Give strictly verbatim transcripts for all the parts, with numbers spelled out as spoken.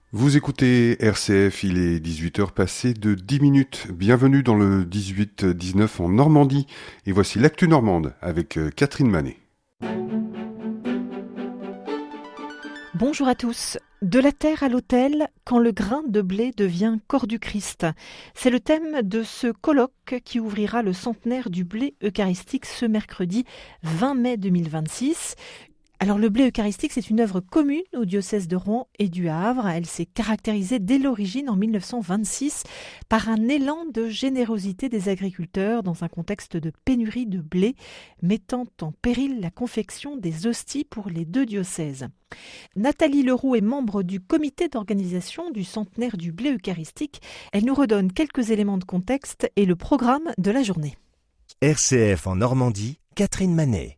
Vous écoutez R C F, il est dix-huit heures passées de dix minutes. Bienvenue dans le dix-huit dix-neuf en Normandie. Et voici l'actu normande avec Catherine Manet. Bonjour à tous. De la terre à l'autel, quand le grain de blé devient corps du Christ. C'est le thème de ce colloque qui ouvrira le centenaire du blé eucharistique ce mercredi vingt mai deux mille vingt-six. Alors le blé eucharistique, c'est une œuvre commune au diocèse de Rouen et du Havre. Elle s'est caractérisée dès l'origine en mille neuf cent vingt-six par un élan de générosité des agriculteurs dans un contexte de pénurie de blé, mettant en péril la confection des hosties pour les deux diocèses. Nathalie Leroux est membre du comité d'organisation du centenaire du blé eucharistique. Elle nous redonne quelques éléments de contexte et le programme de la journée. R C F en Normandie, Catherine Manet.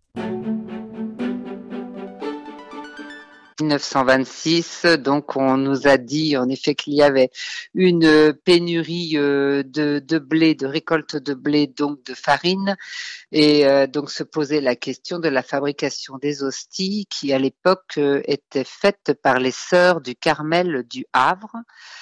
mille neuf cent vingt-six, donc on nous a dit en effet qu'il y avait une pénurie de, de blé, de récolte de blé, donc de farine, et euh, donc se posait la question de la fabrication des hosties qui à l'époque étaient faites par les sœurs du Carmel du Havre.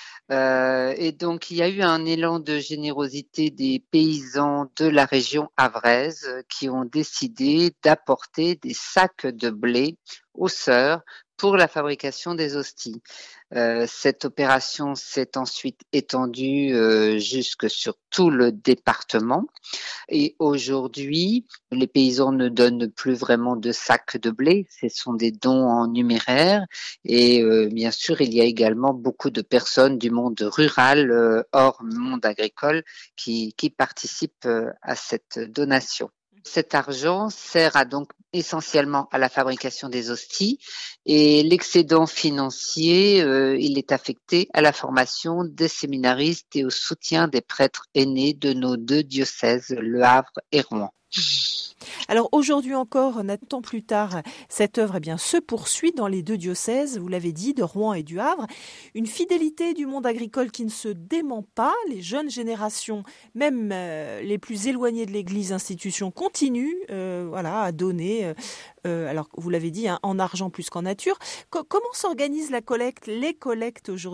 Euh, et donc, il y a eu un élan de générosité des paysans de la région havraise qui ont décidé d'apporter des sacs de blé aux sœurs pour la fabrication des hosties. Euh, cette opération s'est ensuite étendue euh, jusque sur tout le département et aujourd'hui, les paysans ne donnent plus vraiment de sacs de blé, ce sont des dons en numéraire et euh, bien sûr, il y a également beaucoup de personnes du monde rural, euh, hors monde agricole, qui, qui participent euh, à cette donation. Cet argent sert à donc essentiellement à la fabrication des hosties et l'excédent financier, euh, il est affecté à la formation des séminaristes et au soutien des prêtres aînés de nos deux diocèses, Le Havre et Rouen. Alors aujourd'hui encore, neuf ans plus tard, cette œuvre eh bien, se poursuit dans les deux diocèses, vous l'avez dit, de Rouen et du Havre. Une fidélité du monde agricole qui ne se dément pas. Les jeunes générations, même euh, les plus éloignées de l'Église institution, continuent euh, voilà, à donner, euh, alors vous l'avez dit, hein, en argent plus qu'en nature. Co- comment s'organise la collecte, les collectes aujourd'hui ?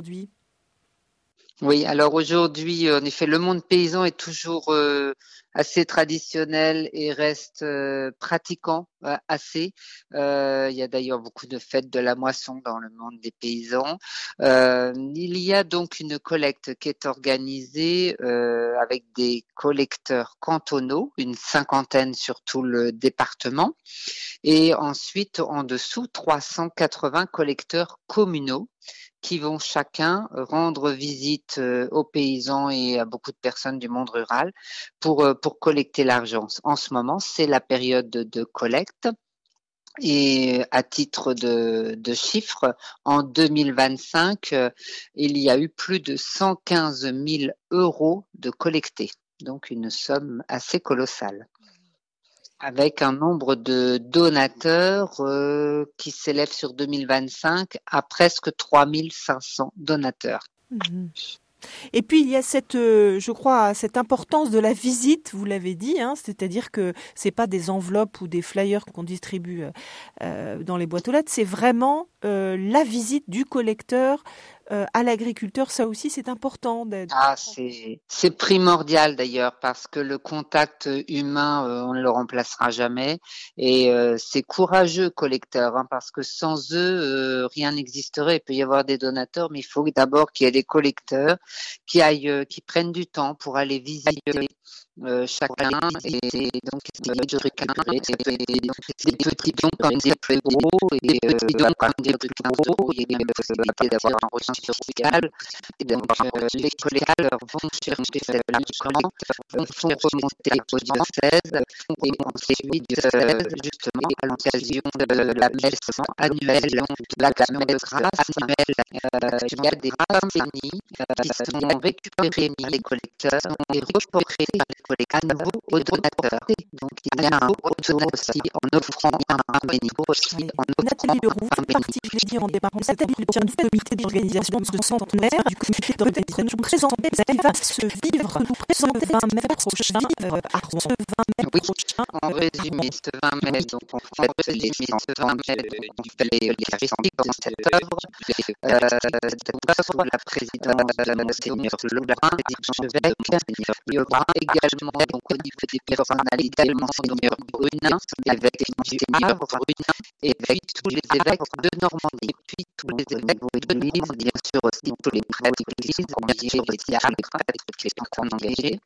Oui, alors aujourd'hui, en effet, le monde paysan est toujours euh, assez traditionnel et reste euh, pratiquant euh, assez. Euh, il y a d'ailleurs beaucoup de fêtes de la moisson dans le monde des paysans. Euh, il y a donc une collecte qui est organisée euh, avec des collecteurs cantonaux, une cinquantaine sur tout le département, et ensuite en dessous, trois cent quatre-vingts collecteurs communaux qui vont chacun rendre visite aux paysans et à beaucoup de personnes du monde rural pour, pour collecter l'argent. En ce moment, c'est la période de collecte. Et à titre de, de chiffres, en deux mille vingt-cinq, il y a eu plus de cent quinze mille euros de collectés, donc une somme assez colossale, avec un nombre de donateurs euh, qui s'élève sur deux mille vingt-cinq à presque trois mille cinq cents donateurs. Mmh. Et puis il y a cette, euh, je crois, cette importance de la visite, vous l'avez dit, hein, c'est-à-dire que c'est pas des enveloppes ou des flyers qu'on distribue euh, dans les boîtes aux lettres, c'est vraiment euh, la visite du collecteur euh, à l'agriculteur. Ça aussi, c'est important. D'être... Ah, c'est c'est primordial d'ailleurs parce que le contact humain, euh, on ne le remplacera jamais. Et euh, c'est courageux collecteurs, hein, parce que sans eux, euh, rien n'existerait. Il peut y avoir des donateurs, mais il faut d'abord qu'il y ait des collecteurs qui aillent, euh, qui prennent du temps pour aller visiter euh, chacun et, et donc essayer de récupérer des petits dons comme des plus gros et des petits dons comme des plus gros. Il y a une possibilité d'avoir un reçu social. Et donc euh, les collecteurs vont chercher cet argent, vont faire remonter au diocèse et ensuite diocèse justement à l'occasion de la messe annuelle, de la messe de grâce annuelle. Euh, il y a des races bénies qui sont récupérées par les collecteurs et reportées par les à nouveau aux donateurs. Donc il y a un retour aussi en offrant un bénéfice aussi en offrant Nathalie Leroux fait partie, je l'ai dit en démarrant, Nathalie Leroux du comité d'organisation de ce centenaire, du comité d'organisation présentée, qui va se vivre, nous présenter vingt mai prochain à Rouen. Ce vingt mai Oui, prochain, en résumé, ce vingt mai, donc on fait résumé ce vingt mai du palais eucharistique dans cette œuvre. Euh, cette œuvre, la présidence de Monseigneur Lebrun, archevêque. Il y aura également, donc au niveau des personnalités, Monseigneur Brunin, évêque du Seigneur Brunin, et puis tous les évêques de Normandie, puis tous les évêques de l'Église, bien sûr aussi tous les prêtres de l'Église, bien sûr aussi les prêtres qui sont engagés.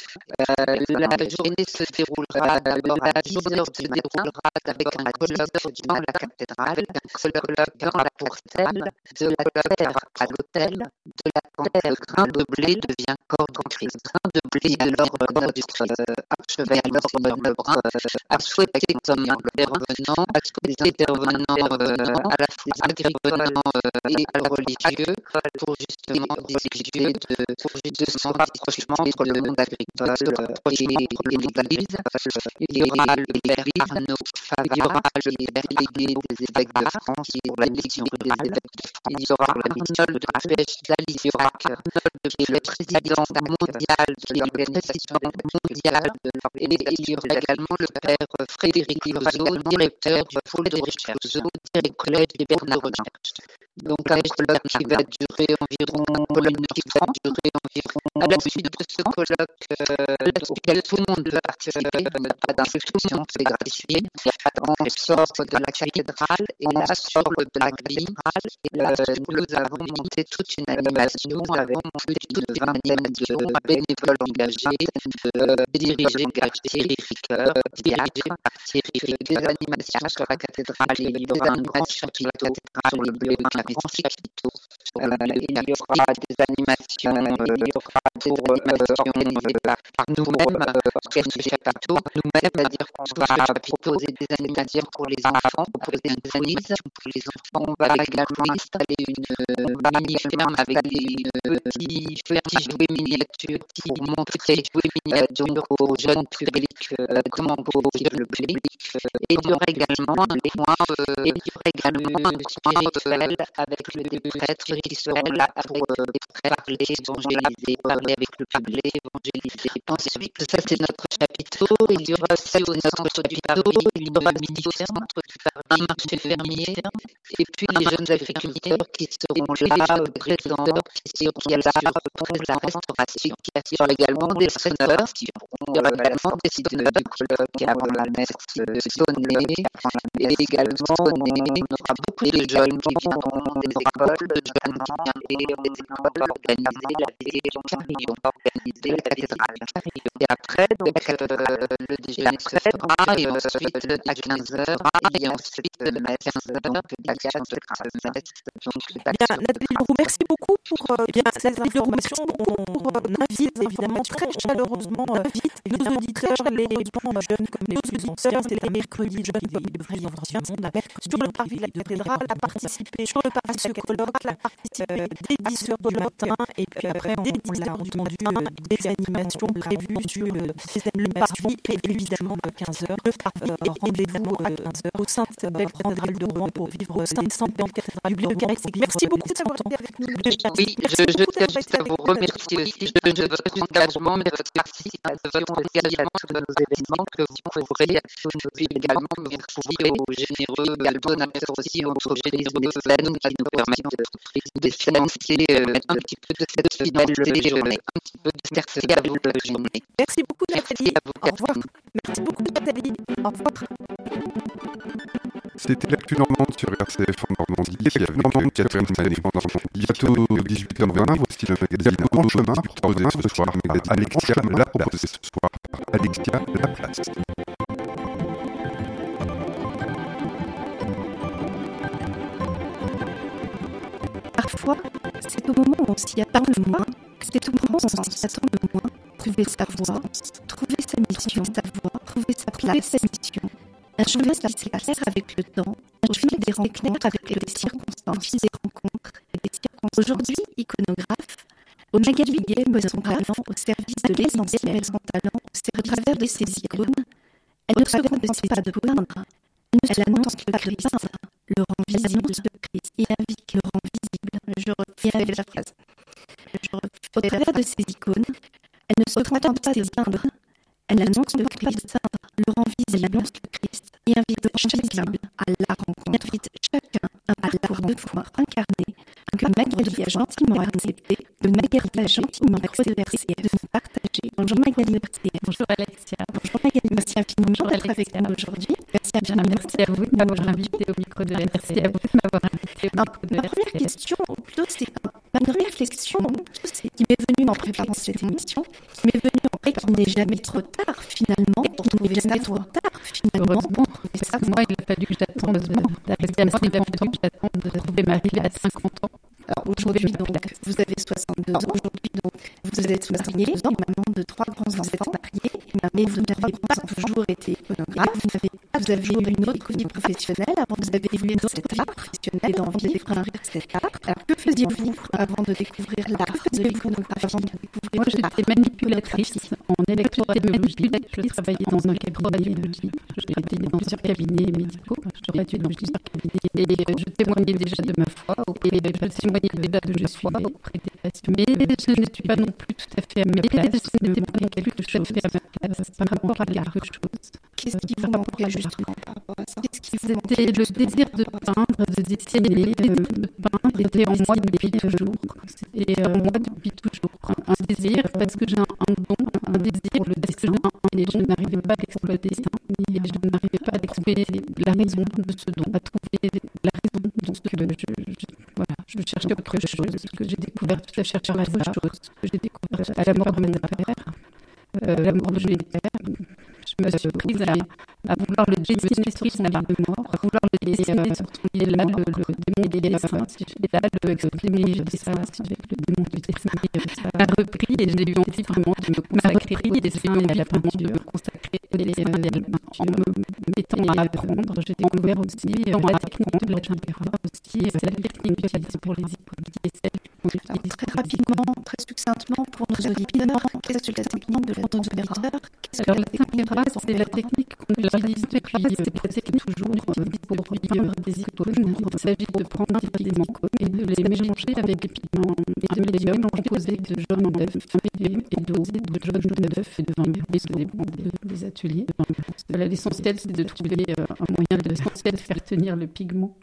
Euh, la journée se déroulera d'abord à dix heures, se déroulera avec un colloque dans la cathédrale, un colloque dans la portelle, de la terre à l'autel, de la terre, grain de blé devient corps de Christ. Grain de blé, alors notre archevêque Lebrun a souhaité comme intervenant, a souhaité intervenant à la fois agricolant et à religieux pour justement discuter de, de son rapprochement entre le monde agricole et l'Église. Il y aura le père Arnaud Favard, il y aura le père légué des évêques de France pour la mission des évêques de France. Il y aura Arnold de Pêche d'Alisurac, qui est le président mondial de l'organisation mondiale, et il y aura également le père Frédéric Loiseau, directeur du pôle de recherche, directeur du collège des Bernard de recherche. Donc un colloque qui va durer environ, colloque qui va durer environ, à la suite de ce colloque euh, auquel tout le monde peut participer, pas d'inscription, c'est gratuit. On sort de la cathédrale et là sur le Blackby, euh, nous avons monté toute une animation avec plus de vingt de bénévoles engagés, euh, dirigés engagés, Thierry Ricoeur, dirigés par Thierry Ricoeur, des animations sur la cathédrale. Il y aura un grand chapiteau, le bleu, un grand chapiteau. Euh, il y aura des animations, euh, il y aura des animations organisées par, par nous-mêmes, organisées par nous-mêmes, c'est-à-dire qu'on va proposer des animations pour les enfants, proposer des animations pour les enfants. On va également installer une mini-ferme avec des petits jouets miniatures pour montrer ces jouets miniatures aux jeunes publics, euh, comment conquérir le public. Et il y aura également un point, euh, et il y aura également un spirituel avec les prêtres qui seront là pour euh, parler, évangéliser, parler avec le public, évangéliser. Ensuite, ça c'est notre chapiteau. Il y aura aussi au centre du Paris, il y aura un mini-centre du Paris, un marché fermier, et puis les jeunes agriculteurs qui seront là, présents, qui sont là pour la restauration, qui assurent également des sonneurs, qui auront également des sonneurs du colloque avant la messe sonnée, et également on aura beaucoup de jeunes qui viendront des écoles, de jeunes qui viendront des écoles organiser la ville Carillon, organiser la cathédrale Carillon. Et après, donc, euh, le déjeuner se fera, et ensuite à quinze heures, et ensuite la messe quinze heures, la messe, donc Bien, Nathalie Leroux, merci beaucoup pour euh, bien, cette information. On euh, invite évidemment très chaleureusement euh, nos auditeurs, les gens jeunes comme les auditeurs, c'est les mercredis jeunes qui devraient y avoir un appel sur le parvis de la cathédrale à participer sur le parvis de colloque, à participer dès dix heures du matin, et puis après on l'a entendu des animations prévues sur le parvis, et évidemment à quinze heures, euh, rendez-vous à quinze heures au sein de la cathédrale de Rouen pour vivre cinq cents de la cathédrale du Eucharistique. Merci beaucoup d'avoir été avec nous. Oui, je, je tiens juste à vous remercier aussi de, de votre engagement, de votre participation aussi à tous nos événements que vous pourrez, puis également merci aux généreux donateurs aussi, aux généreux scènes qui nous permettent de décenser euh, un petit peu de cette fidélité journée, un petit peu de certitude à vous de journée. Merci beaucoup Nathalie. Merci à vous, Au revoir. Merci beaucoup Nathalie. Au revoir. C'était l'actu normande sur R C F en Normandie. Bienvenue Normande, Catherine Manet en Normandie. Bientôt dix-huit heures vingt, voici le magazine En Chemin, proposé ce soir par Alexia Laplace. Ce soir par Alexia Laplace. Parfois, c'est au moment où on s'y attend le moins, c'est au moment où on s'y attend le moins, trouver sa voie, trouver sa mission, sa voie, trouver sa place, sa mission. Un chemin qui s'éclaire avec le temps, un fil des rencontres avec les circonstances, des rencontres, des circonstances. Aujourd'hui, iconographe, Au Magabillet met son talent au service de l'essentiel, son talent au service de ses icônes. Elle ne se contente pas de plaindre. Elle annonce le Christ, le rend visible, et invite le rend visible. Je refais la phrase. Je refais. Au travers de ses icônes, elle ne se contente pas de plaindre. Elle annonce le Christ, le rend visible, elle annonce le Christ, et invite chacun à la rencontre. Elle invite chacun à la pour de pouvoir incarner que Magali a gentiment accepté, que Magali a gentiment accepté de nous partager. Bonjour Magali. Bonjour Alexia. Bonjour Magali, merci infiniment d'être avec nous aujourd'hui. Merci infiniment. Merci à vous de m'avoir invité au micro de la Merci à vous de m'avoir invité au micro de la Ma première question, plutôt c'est ma première réflexion qui m'est venue en préparant cette émission, qui m'est venue en fait qu'il n'est jamais trop tard finalement, qu'il n'est jamais trop tard finalement. Heureusement, ça, moi il a fallu que j'attende d'arriver à moi, il a fallu que j'attende de trouver ma vie à cinquante ans. Alors aujourd'hui, donc, vous avez soixante-deux ans. Aujourd'hui, donc, vous êtes mariée, maman de trois grands enfants, mariée, mais vous n'avez pas toujours été iconographe. Vous avez, vous avez eu une autre vie professionnelle avant, vous avez évolué dans cet art professionnel et d'envie d'être cet art. Alors que faisiez-vous avant de découvrir l'art de l'iconographie? Moi, j'étais manipulatrice en électrotémologie. Je travaillais dans un cabinet. J'ai été dans plusieurs cabinets médicaux. J'aurais été dans plusieurs cabinets et je témoignais déjà de ma foi et je témoignais déjà de je suis auprès des patients. Mais je ne suis pas non plus tout à fait à ma place. Ce n'était pas quelque chose à ma place par rapport à quelque chose. Qu'est-ce qui vous manquait justement par rapport à ça? Qu'est-ce qui vous manquait? C'était le désir de peindre, de dessiner, de peindre était en moi depuis toujours. Et en moi depuis toujours. Un désir, parce que j'ai un, un don, un désir pour le dessin, et je n'arrivais pas à l'exploiter, et je n'arrivais pas à exploiter la raison de ce don, à trouver la raison de ce que je, je, voilà, je cherchais autre chose, que j'ai découvert tout à chercher la chose, que j'ai découvert à la mort de mon père, euh, la mort de mon père. Je me suis prise à, à vouloir le dessiner sur son lit de mort, à vouloir le dessiner sur son lit, là, le, le démon des dessins, et là, le exprimer le dessin avec le démon du dessin, a repris, et j'ai eu envie vraiment de me consacrer au dessin et à la peinture, de me consacrer au dessin en me mettant à apprendre. J'ai découvert aussi la technique de la tempéra, aussi la technique utilisée pour les icônes, qui est celle qu'on utilise très rapidement, très succinctement pour nos auditeurs. Qu'est-ce que la technique de la tempéra? Alors la tempéra, c'est la technique qu'on utilise depuis, c'est pratique toujours pour produire des icônes. Il s'agit de prendre des pigments et de les mélanger avec des pigments et de les mélanger de jaune d'œuf et d'eau, de jaune d'œuf et de vin mûri, des ateliers. Voilà, l'essentiel, c'est de trouver un moyen de, l'essentiel, de faire tenir le pigment.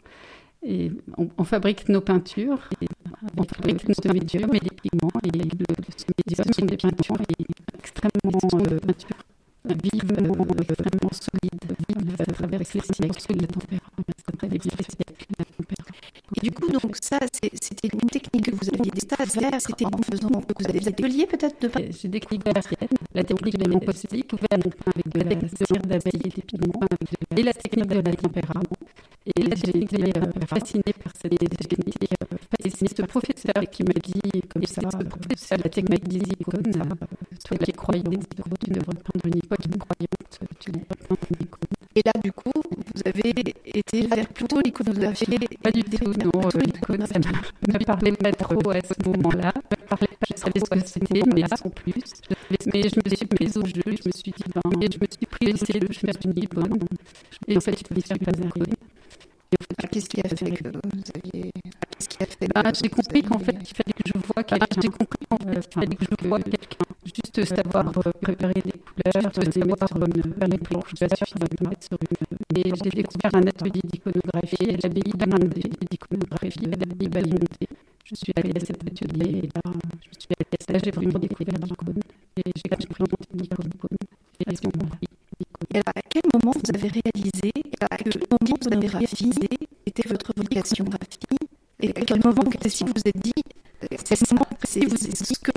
Et on, on fabrique nos peintures, et on fabrique nos médiums et les pigments, et le, ce médium sont des peintures extrêmement euh, peintures vive, euh, extrêmement solide, vive, ça traverse les siècles, la température, ça traverse les siècles, la température. Et du coup, donc ça, c'est, c'était une technique que vous aviez des stages vers, c'était en faisant que vous avez des ateliers peut-être de peint. J'ai découvert la technique de l'impossible, ouvert mon pain avec de la cire d'abeille et des pigments, et la technique de la tempéra. Et là, j'ai été euh, fascinée par cette technique, euh, fascinée. Ce professeur qui m'a dit, comme ça, ce professeur, la technique des icônes, euh, toi qui es croyante, tu devrais prendre une icône, une croyante, tu devrais prendre une icône. Et là, du coup, vous avez été vers plutôt l'iconographie. Pas du tout, non, euh, l'icône, ça ne me parlait pas trop à ce moment-là. Je savais ce que c'était, mais sans plus. Mais je me suis mise au jeu, je me suis dit, ben, et je me suis pris d'essayer de faire une icône. Et en fait, je ne suis pas arrivée. Qu'est-ce qui a fait que vous aviez... Qu'est-ce qui a fait bah, j'ai compris qu'en fait, il fallait que je voie quelqu'un. J'ai compris qu'en fait, il fallait que je voie quelqu'un. Juste savoir euh, préparer des couleurs, savoir euh, faire les planches, je suis me mettre sur une... Et j'ai découvert un atelier d'iconographie à l'abbaye Balindé, d'iconographie à l'abbaye Balindé. Je suis allée à cet atelier et là, je suis allée à ça, j'ai vraiment découvert l'icône. Et j'ai expérimenté l'icône. Et à ce moment-là, et alors, à quel moment vous avez réalisé, à quel moment vous avez réalisé était votre vocation graphie, et à quel moment si vous vous êtes dit, c'est ce que